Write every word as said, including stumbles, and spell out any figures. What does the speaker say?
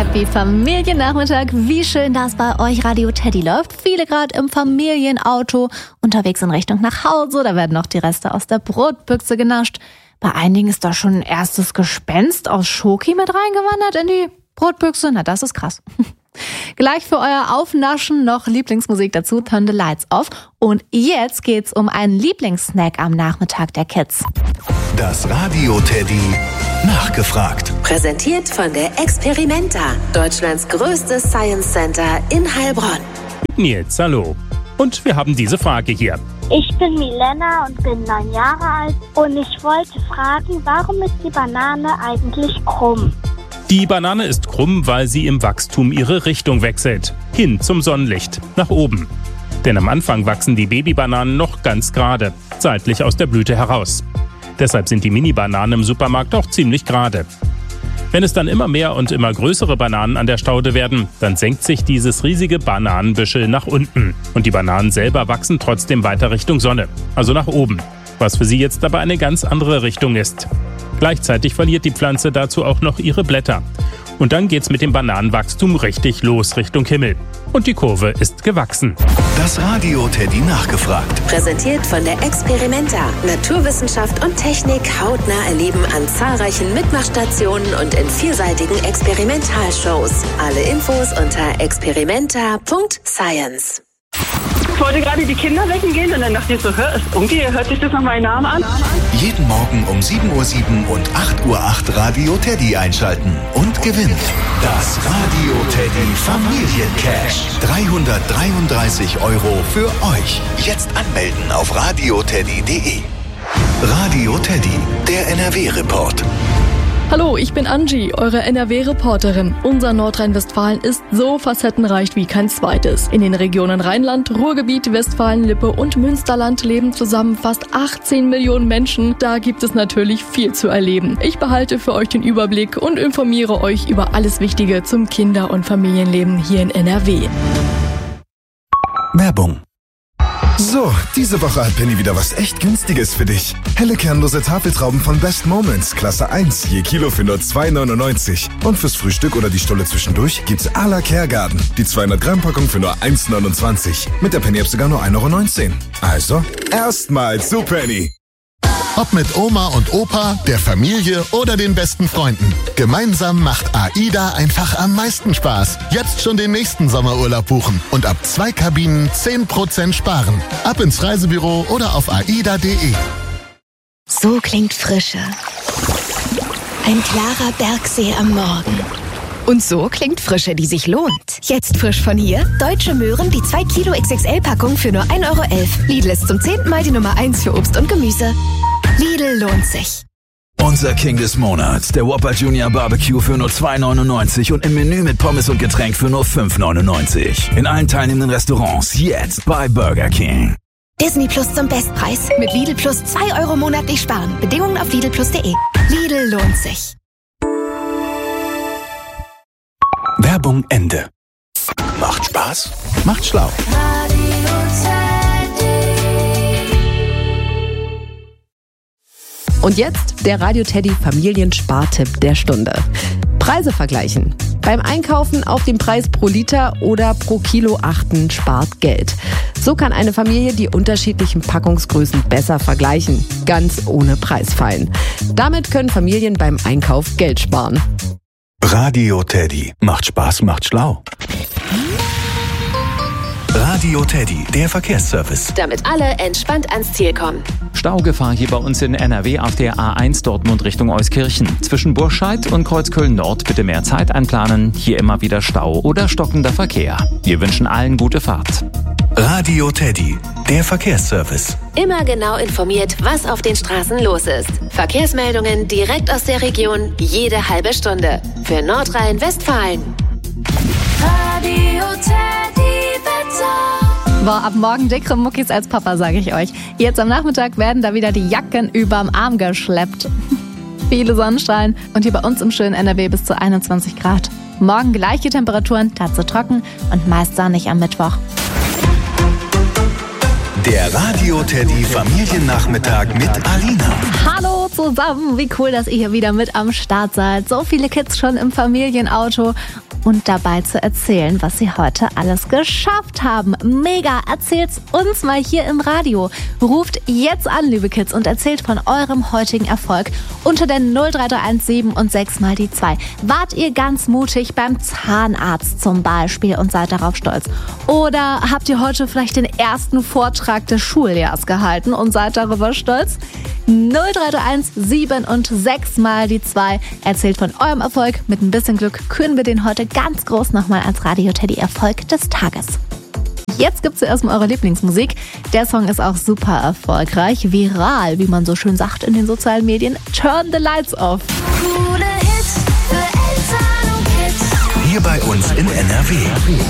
Happy Familiennachmittag. Wie schön, dass bei euch Radio Teddy läuft. Viele gerade im Familienauto unterwegs in Richtung nach Hause. Da werden noch die Reste aus der Brotbüchse genascht. Bei einigen ist da schon ein erstes Gespenst aus Schoki mit reingewandert in die Brotbüchse. Na, das ist krass. Gleich für euer Aufnaschen noch Lieblingsmusik dazu, Turn the Lights Off. Und jetzt geht's um einen Lieblingssnack am Nachmittag der Kids. Das Radio Teddy nachgefragt. Präsentiert von der Experimenta, Deutschlands größtes Science Center in Heilbronn. Nils, hallo. Und wir haben diese Frage hier. Ich bin Milena und bin neun Jahre alt und ich wollte fragen, warum ist die Banane eigentlich krumm? Die Banane ist krumm, weil sie im Wachstum ihre Richtung wechselt. Hin zum Sonnenlicht, nach oben. Denn am Anfang wachsen die Babybananen noch ganz gerade, seitlich aus der Blüte heraus. Deshalb sind die Mini-Bananen im Supermarkt auch ziemlich gerade. Wenn es dann immer mehr und immer größere Bananen an der Staude werden, dann senkt sich dieses riesige Bananenbüschel nach unten. Und die Bananen selber wachsen trotzdem weiter Richtung Sonne, also nach oben. Was für sie jetzt aber eine ganz andere Richtung ist. Gleichzeitig verliert die Pflanze dazu auch noch ihre Blätter. Und dann geht's mit dem Bananenwachstum richtig los Richtung Himmel. Und die Kurve ist gewachsen. Das Radio Teddy nachgefragt. Präsentiert von der Experimenta, Naturwissenschaft und Technik hautnah erleben an zahlreichen Mitmachstationen und in vielseitigen Experimentalshows. Alle Infos unter experimenta punkt science. Ich wollte gerade die Kinder wecken gehen und dann dachte ich so, hör, irgendwie hört sich das nach meinem Namen an. Jeden Morgen um sieben Uhr sieben und acht Uhr acht Radio Teddy einschalten und gewinnen. Das Radio Teddy Familiencash. dreihundertdreiunddreißig Euro für euch. Jetzt anmelden auf radioteddy punkt de. Radio Teddy, der N R W-Report. Hallo, ich bin Angie, eure N R W-Reporterin. Unser Nordrhein-Westfalen ist so facettenreich wie kein zweites. In den Regionen Rheinland, Ruhrgebiet, Westfalen-Lippe und Münsterland leben zusammen fast achtzehn Millionen Menschen. Da gibt es natürlich viel zu erleben. Ich behalte für euch den Überblick und informiere euch über alles Wichtige zum Kinder- und Familienleben hier in N R W. Werbung. So, diese Woche hat Penny wieder was echt Günstiges für dich. Helle kernlose Tafeltrauben von Best Moments, Klasse eins, je Kilo für nur zwei neunundneunzig. Und fürs Frühstück oder die Stulle zwischendurch gibt's à la Kergarten. Die zweihundert Gramm Packung für nur eins neunundzwanzig. Mit der Penny-App sogar nur ein Euro neunzehn. Also, erstmal zu Penny. Ob mit Oma und Opa, der Familie oder den besten Freunden. Gemeinsam macht AIDA einfach am meisten Spaß. Jetzt schon den nächsten Sommerurlaub buchen und ab zwei Kabinen zehn Prozent sparen. Ab ins Reisebüro oder auf aida punkt de. So klingt Frische. Ein klarer Bergsee am Morgen. Und so klingt Frische, die sich lohnt. Jetzt frisch von hier. Deutsche Möhren, die zwei Kilo X X L-Packung für nur ein Euro elf. Lidl ist zum zehnten Mal die Nummer eins für Obst und Gemüse. Lidl lohnt sich. Unser King des Monats, der Whopper Junior Barbecue für nur zwei neunundneunzig und im Menü mit Pommes und Getränk für nur fünf neunundneunzig. In allen teilnehmenden Restaurants jetzt bei Burger King. Disney Plus zum Bestpreis. Mit Lidl Plus zwei Euro monatlich sparen. Bedingungen auf lidl plus punkt de. Lidl lohnt sich. Werbung Ende. Macht Spaß? Macht schlau. Und jetzt der Radio Teddy Familienspartipp der Stunde. Preise vergleichen. Beim Einkaufen auf den Preis pro Liter oder pro Kilo achten spart Geld. So kann eine Familie die unterschiedlichen Packungsgrößen besser vergleichen, ganz ohne Preisfallen. Damit können Familien beim Einkauf Geld sparen. Radio Teddy. Macht Spaß, macht schlau. Radio Teddy, der Verkehrsservice. Damit alle entspannt ans Ziel kommen. Staugefahr hier bei uns in N R W auf der A eins Dortmund Richtung Euskirchen. Zwischen Burscheid und Kreuzköln Nord bitte mehr Zeit einplanen. Hier immer wieder Stau oder stockender Verkehr. Wir wünschen allen gute Fahrt. Radio Teddy, der Verkehrsservice. Immer genau informiert, was auf den Straßen los ist. Verkehrsmeldungen direkt aus der Region, jede halbe Stunde. Für Nordrhein-Westfalen. Radio Teddy Wetter. Boah, ab morgen dickere Muckis als Papa, sage ich euch. Jetzt am Nachmittag werden da wieder die Jacken überm Arm geschleppt. Viele Sonnenstrahlen und hier bei uns im schönen N R W bis zu einundzwanzig Grad. Morgen gleiche Temperaturen, dazu trocken und meist sonnig am Mittwoch. Der Radio Teddy Familiennachmittag mit Alina. Hallo zusammen, wie cool, dass ihr hier wieder mit am Start seid. So viele Kids schon im Familienauto. und dabei zu erzählen, was sie heute alles geschafft haben. Mega! Erzählt's uns mal hier im Radio. Ruft jetzt an, liebe Kids, und erzählt von eurem heutigen Erfolg unter der null drei drei eins sieben und sechs mal die zwei. Wart ihr ganz mutig beim Zahnarzt zum Beispiel und seid darauf stolz? Oder habt ihr heute vielleicht den ersten Vortrag des Schuljahrs gehalten und seid darüber stolz? null drei drei eins sieben und sechs mal die zwei. Erzählt von eurem Erfolg. Mit ein bisschen Glück küren wir den heute ganz groß nochmal als Radio Teddy Erfolg des Tages. Jetzt gibt's zuerst mal eure Lieblingsmusik. Der Song ist auch super erfolgreich. Viral, wie man so schön sagt in den sozialen Medien. Turn the Lights Off. Coole Hits für Eltern und Kids. Hier bei uns in N R W.